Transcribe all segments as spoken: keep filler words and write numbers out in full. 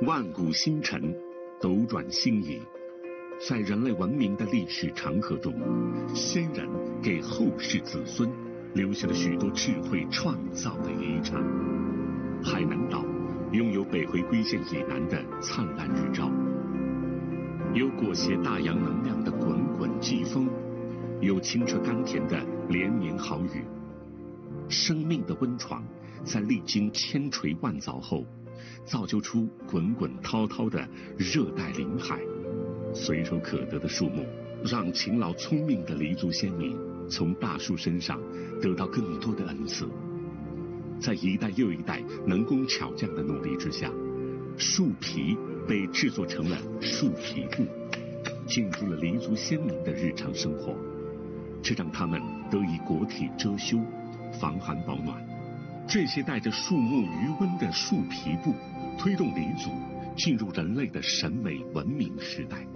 万古星辰，斗转星移，在人类文明的历史长河中，先人给后世子孙留下了许多智慧创造的遗产。海南岛拥有北回归线以南的灿烂日照，有裹挟大洋能量的滚滚季风，有清澈甘甜的连绵好雨。生命的温床在历经千锤万凿后，造就出滚滚滔滔的热带林海。随手可得的树木，让勤劳聪明的黎族先民从大树身上得到更多的恩赐。在一代又一代能工巧匠的努力之下，树皮被制作成了树皮布，进入了黎族先民的日常生活，这让他们得以裹体遮羞，防寒保暖。这些带着树木余温的树皮布，推动黎族进入人类的审美文明时代。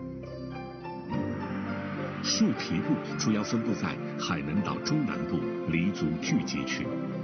树皮布主要分布在海南岛中南部黎族聚集区。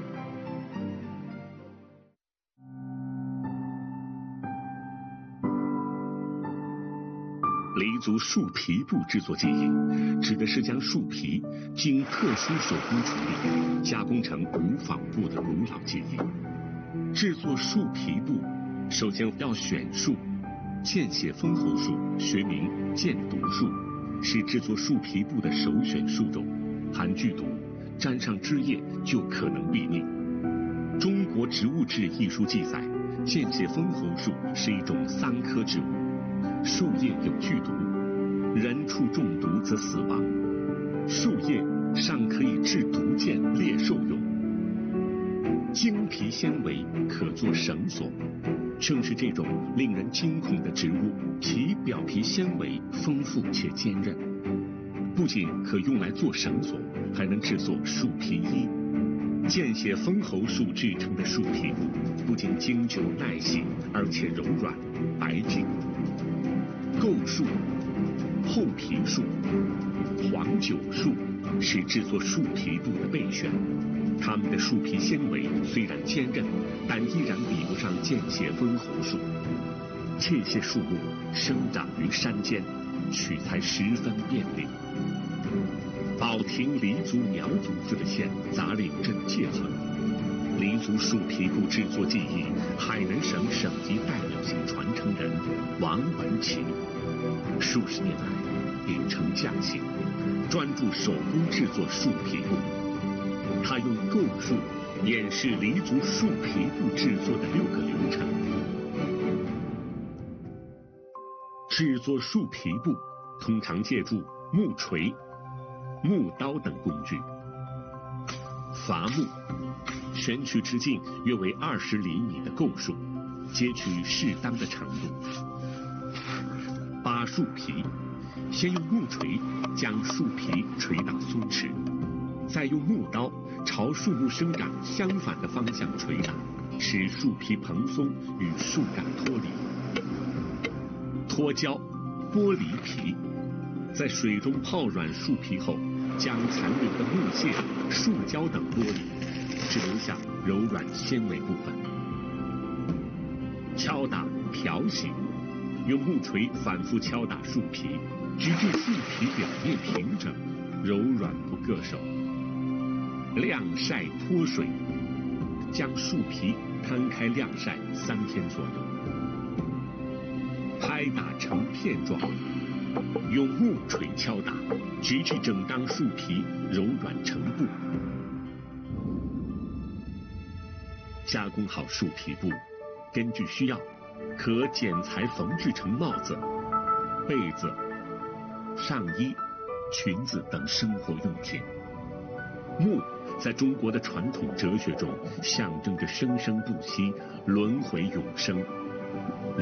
黎族树皮布制作技艺，指的是将树皮经特殊手工处理，加工成无纺布的古老技艺。制作树皮布，首先要选树，见血封喉树，学名箭毒树，是制作树皮布的首选树种，含剧毒，沾上汁液就可能毙命。中国植物志一书记载，见血封喉树是一种桑科植物，树叶有剧毒，人畜中毒则死亡。树叶尚可以制毒箭、猎兽用。茎皮纤维可做绳索，正是这种令人惊恐的植物，其表皮纤维丰富且坚韧，不仅可用来做绳索，还能制作树皮衣。见血封喉树制成的树皮布不仅经久耐洗，而且柔软白净。构树、厚皮树、黄楸树是制作树皮布的备选。它们的树皮纤维虽然坚韧，但依然比不上见血封喉树。这些树木生长于山间，取材十分便利。保亭黎族苗族自治县杂岭镇界村，黎族树皮布制作技艺海南省省级代表性传承人王文琪，数十年来秉承匠心，专注手工制作树皮布。他用构树演示黎族树皮布制作的六个流程。制作树皮布通常借助木锤、木刀等工具。伐木，选取直径约为二十厘米的构树，截取适当的长度。扒树皮，先用木锤将树皮锤打松弛，再用木刀朝树木生长相反的方向捶打，使树皮蓬松与树干脱离。脱胶，剥离皮，在水中泡软树皮后，将残留的木屑、树胶等剥离，只留下柔软纤维部分。敲打、漂洗，用木锤反复敲打树皮，直至树皮表面平整、柔软不硌手。晾晒脱水，将树皮摊开晾晒三天左右。拍打成片状，用木锤敲打，直至整张树皮柔软成布。加工好树皮布，根据需要，可剪裁缝制成帽子、被子、上衣、裙子等生活用品。木在中国的传统哲学中象征着生生不息、轮回永生。